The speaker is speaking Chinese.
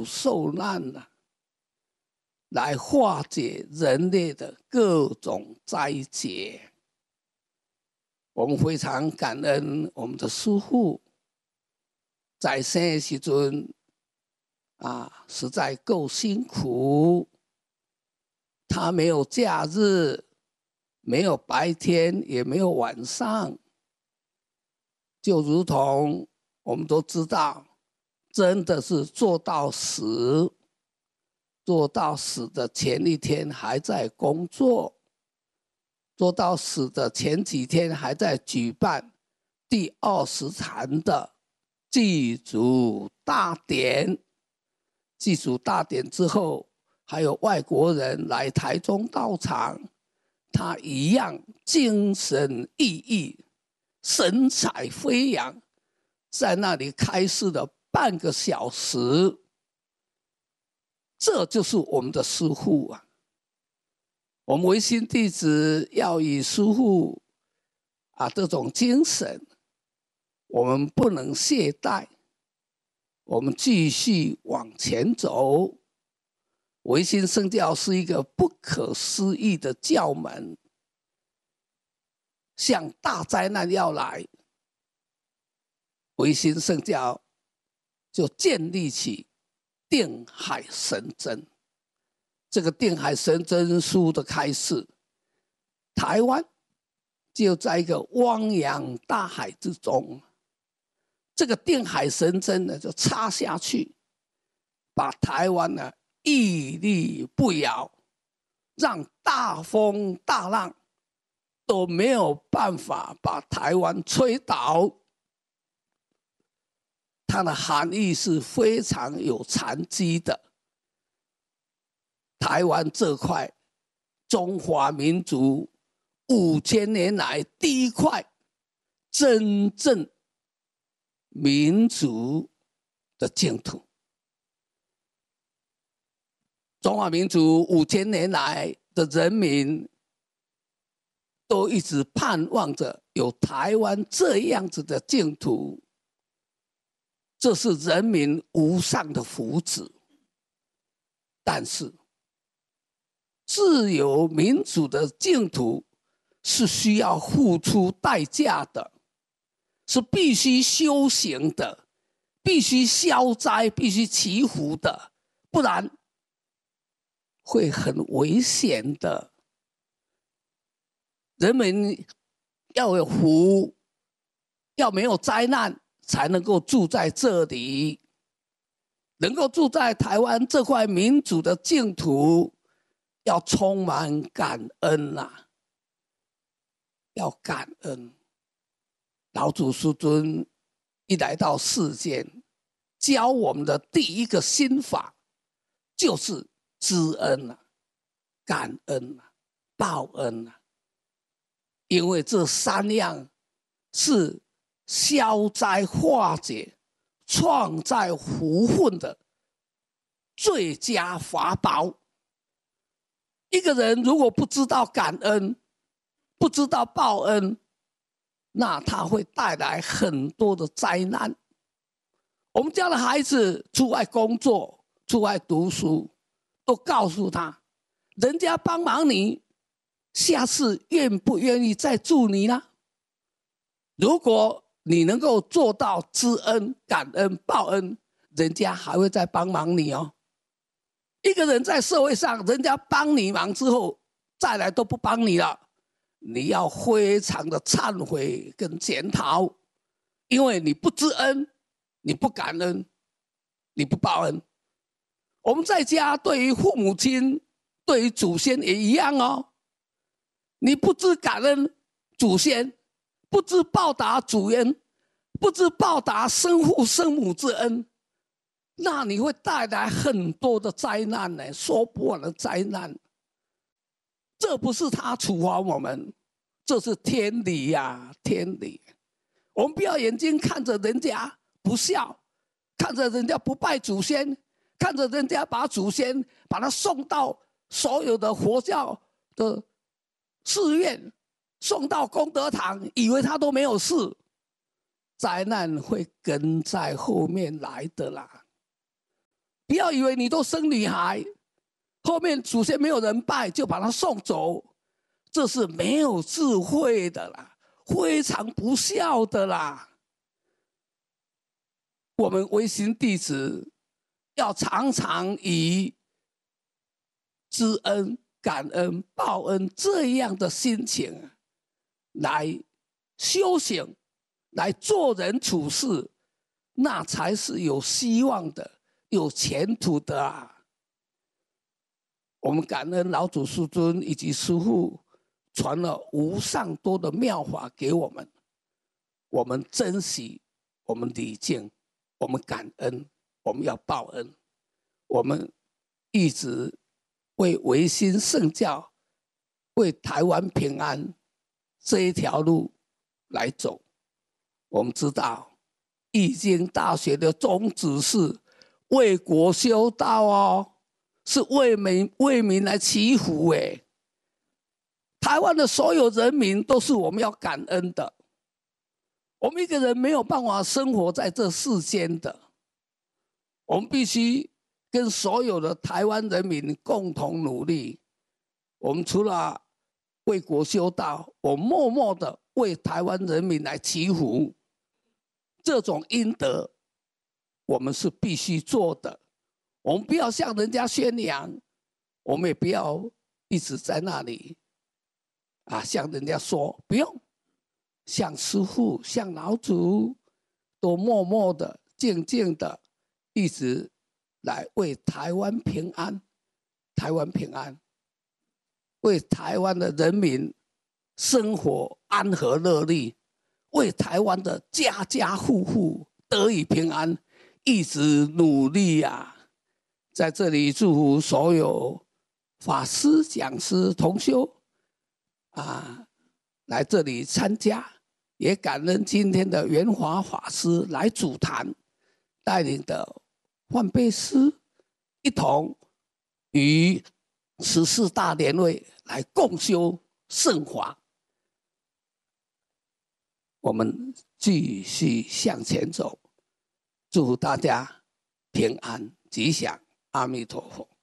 受难啊，来化解人类的各种灾劫。我们非常感恩我们的师父，在生的时阵实在够辛苦。他没有假日，没有白天，也没有晚上，就如同我们都知道，真的是做到死，做到死的前一天还在工作，做到死的前几天还在举办第20坛的祭祖大典。祭祖大典之后，还有外国人来台中道场，他一样精神奕奕，神采飞扬，在那里开示了半个小时。这就是我们的师父啊！我们唯心弟子要以师父这种精神，我们不能懈怠，我们继续往前走。唯心圣教是一个不可思议的教门，像大灾难要来，唯心圣教就建立起定海神针。这个定海神针书的开始，台湾就在一个汪洋大海之中，这个定海神针呢就插下去，把台湾呢屹立不摇，让大风大浪都没有办法把台湾吹倒。它的含义是非常有禅机的。台湾这块中华民族5000年来第一块真正民族的净土。中华民族5000年来的人民都一直盼望着有台湾这样子的净土，这是人民无上的福祉。但是自由民主的净土是需要付出代价的，是必须修行的，必须消灾，必须祈福的，不然会很危险的。人们要有福，要没有灾难，才能够住在这里，能够住在台湾这块民主的净土，要充满感恩要感恩。老祖师尊一来到世间，教我们的第一个心法就是知恩感恩报恩因为这3样是消灾化解、创造福分的最佳法宝。一个人如果不知道感恩，不知道报恩，那他会带来很多的灾难。我们家的孩子出外工作、出外读书，都告诉他，人家帮忙你，下次愿不愿意再助你呢？如果你能够做到知恩、感恩、报恩，人家还会再帮忙你哦。一个人在社会上，人家帮你忙之后，再来都不帮你了，你要非常的忏悔跟检讨，因为你不知恩，你不感恩，你不报恩。我们在家对于父母亲、对于祖先也一样哦。你不知感恩祖先，不知报答祖恩，不知报答生父生母之恩，那你会带来很多的灾难呢，说不完的灾难。这不是他处罚我们，这是天理天理。我们不要眼睛看着人家不孝，看着人家不拜祖先，看着人家把祖先把他送到所有的佛教的寺院，送到功德堂，以为他都没有事，灾难会跟在后面来的啦。不要要以为你都生女孩，后面祖先没有人拜，就把他送走，这是没有智慧的啦，非常不孝的啦。我们唯心弟子要常常以知恩、感恩、报恩这样的心情来修行，来做人处事，那才是有希望的、有前途的啊！我们感恩老祖师尊以及师父传了无上多的妙法给我们，我们珍惜，我们礼敬，我们感恩，我们要报恩，我们一直为维新圣教、为台湾平安这一条路来走。我们知道，易经大学的宗旨是为国修道哦，是为民来祈福哎。台湾的所有人民都是我们要感恩的。我们一个人没有办法生活在这世间的，我们必须跟所有的台湾人民共同努力。我们除了为国修道，我默默的为台湾人民来祈福，这种阴德我们是必须做的。我们不要向人家宣扬，我们也不要一直在那里向人家说，不用。向师父、向老祖，都默默的、静静的，一直来为台湾平安，台湾平安，为台湾的人民生活安和乐利，为台湾的家家户户得以平安，一直努力呀！在这里祝福所有法师、讲师、同修来这里参加。也感恩今天的圆华法师来主坛，带领的换贝师一同与14大联会来共修圣法。我们继续向前走，祝福大家平安吉祥，阿弥陀佛。